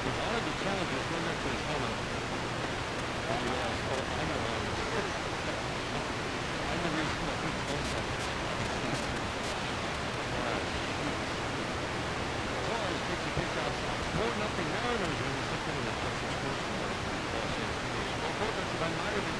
One of the challenges going back to his helmet. I know. I never used to think concept. Torres takes a pitch outside. 4-0 Mariners in the second of the Texas Sports. Well, both by Meyer.